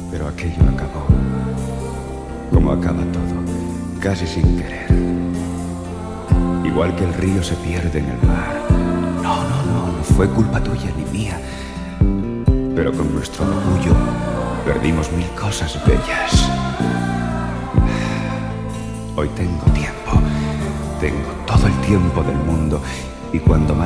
Pero aquello acabó, como acaba todo, casi sin querer. Igual que el río se pierde en el mar. No fue culpa tuya ni mía. Pero con nuestro orgullo perdimos mil cosas bellas. Hoy tengo tiempo, tengo todo el tiempo del mundo, y cuando más